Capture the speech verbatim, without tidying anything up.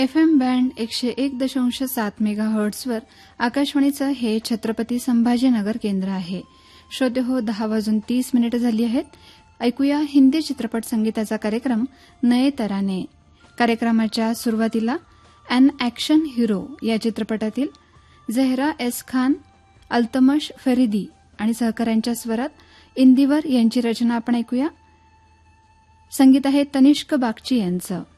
F M band एकशे एक दशांश सात मेगा हर्ट्झवर आकाशवाणीचं हे छत्रपती संभाजीनगर केंद्र आहे. श्रोते हो, दहा वाजून तीस मिनिटं झाली आहेत. ऐकूया हिंदी चित्रपट संगीताचा कार्यक्रम नये तराने. कार्यक्रमाच्या सुरुवातीला अॅन ॲक्शन हिरो या चित्रपटातील झेहरा एस खान, अल्तमश फरिदी आणि सहकाऱ्यांच्या स्वरात इंदिवर यांची रचना आपण ऐकूया. संगीत आहे तनिष्क बागची यांचं.